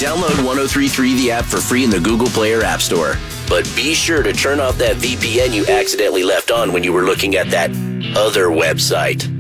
Download 1033 the app for free in the Google Play or App Store. But be sure to turn off that VPN you accidentally left on when you were looking at that other website.